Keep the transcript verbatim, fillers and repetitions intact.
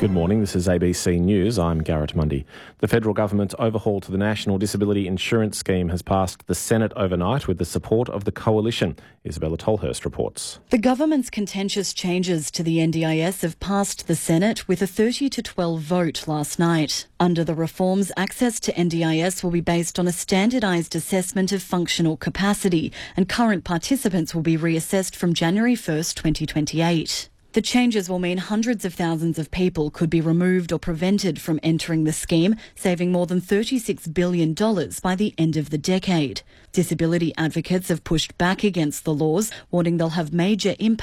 Good morning, this is A B C News. I'm Garrett Mundy. The federal government's overhaul to the National Disability Insurance Scheme has passed the Senate overnight with the support of the Coalition. Isabella Tolhurst reports. The government's contentious changes to the N D I S have passed the Senate with a thirty to twelve vote last night. Under the reforms, access to N D I S will be based on a standardised assessment of functional capacity, and current participants will be reassessed from January first, twenty twenty-eight. The changes will mean hundreds of thousands of people could be removed or prevented from entering the scheme, saving more than thirty-six billion dollars by the end of the decade. Disability advocates have pushed back against the laws, warning they'll have major impact